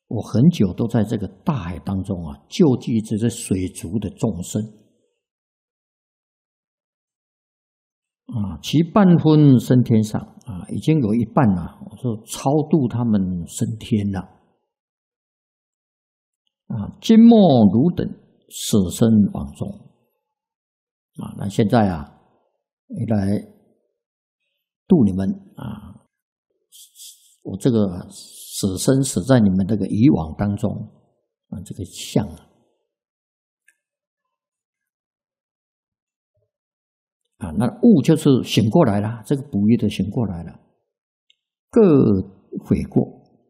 我很久都在这个大海当中啊，救济这些水族的众生啊，其半分升天上啊，已经有一半了，我说超度他们升天了啊。今末汝等舍身往中啊，那现在啊，来度你们啊，我这个舍身舍在你们这个以往当中啊，这个相啊，那悟就是醒过来了，这个捕鱼的醒过来了，各悔过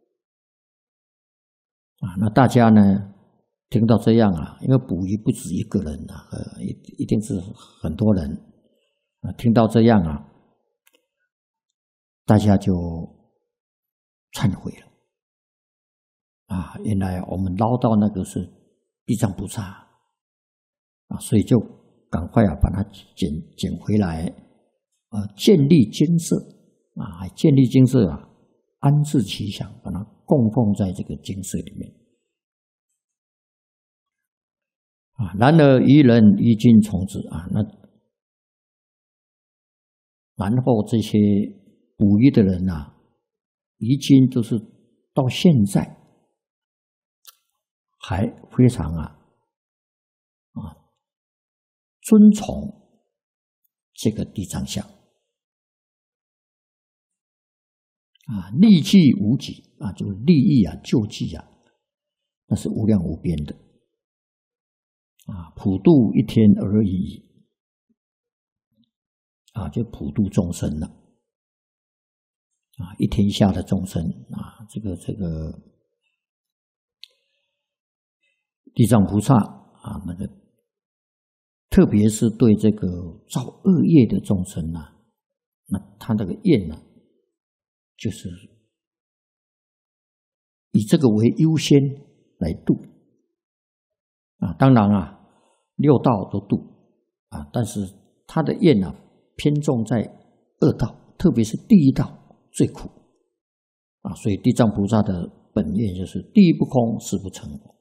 啊。那大家呢，听到这样啊，因为捕鱼不止一个人啊，一定是很多人啊。听到这样啊，大家就忏悔了啊。原来我们捞到那个是地藏菩萨啊，所以就赶快啊，把它捡回来，建立精舍啊，建立精舍啊，安置其想，把它供奉在这个精舍里面啊。然而渔人衣襟从之啊，然后这些捕鱼的人啊，衣襟都是到现在还非常尊崇这个地藏像啊，利济无极啊，就是利益啊、救济啊，那是无量无边的啊，普度一天而已啊，就普度众生了啊，一天下的众生啊，这个地藏菩萨啊，那个特别是对这个造恶业的众生啊，那他这个业呢，就是以这个为优先来度啊。当然啊，六道都度啊，但是他的业呢，偏重在恶道，特别是第一道最苦啊。所以地藏菩萨的本愿就是地不空，誓不成我。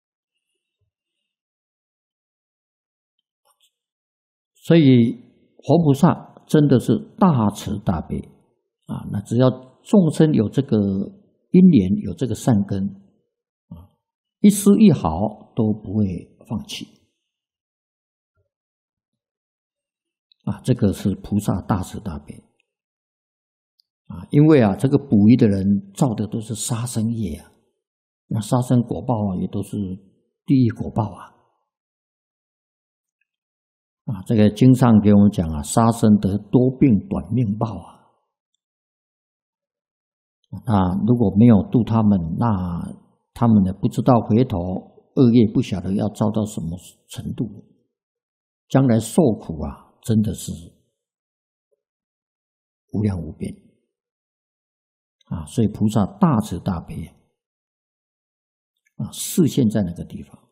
所以活菩萨真的是大慈大悲啊！那只要众生有这个因缘，有这个善根啊，一丝一毫都不会放弃啊！这个是菩萨大慈大悲啊！因为啊，这个捕鱼的人造的都是杀生业啊，那杀生果报啊，也都是地狱果报啊！啊，这个经上给我们讲啊，杀生得多病短命报啊。那如果没有度他们，那他们呢不知道回头恶业不晓得要遭到什么程度，将来受苦啊，真的是无量无边啊！所以菩萨大慈大悲啊，示现在那个地方。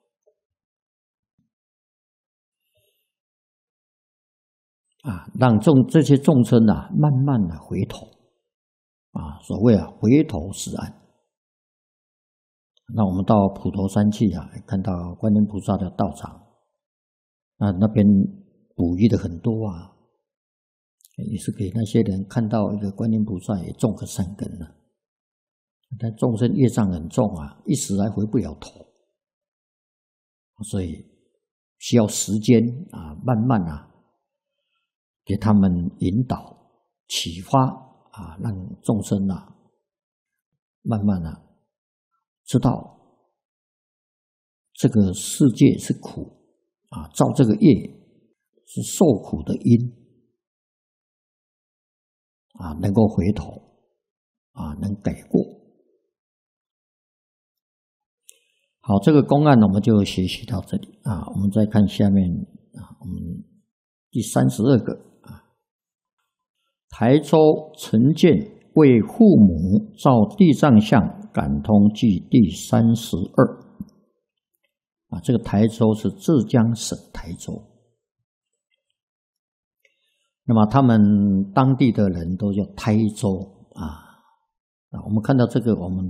啊，让这些众生啊，慢慢的回头啊，所谓啊，回头是岸。那我们到普陀山去啊，看到观音菩萨的道场，那边捕鱼的很多啊，也是给那些人看到一个观音菩萨也种个善根了。但众生业障很重啊，一时还回不了头，所以需要时间啊，慢慢啊。给他们引导、启发啊，让众生啊，慢慢啊，知道这个世界是苦啊，造这个业是受苦的因啊，能够回头啊，能改过。好，这个公案我们就学习到这里啊，我们再看下面啊，我们第32个。台州陈建为父母造地藏像，感通记第32啊，这个台州是浙江省台州，那么他们当地的人都叫台州啊。我们看到这个，我们